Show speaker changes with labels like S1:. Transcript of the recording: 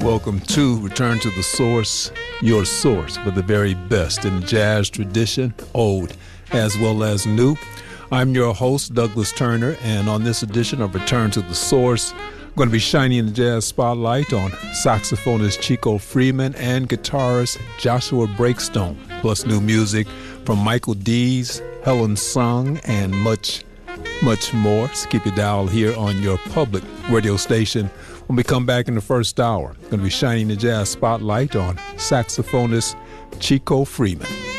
S1: Welcome to Return to the Source, your source for the very best in jazz tradition, old as well as new. I'm your host, Douglas Turner, and on this edition of Return to the Source, I'm going to be shining the jazz spotlight on saxophonist Chico Freeman and guitarist Joshua Breakstone, plus new music from Michael Dees, Helen Sung, and much more. So keep your dial here on your public radio station. When we come back in the first hour, going to be shining the jazz spotlight on saxophonist Chico Freeman.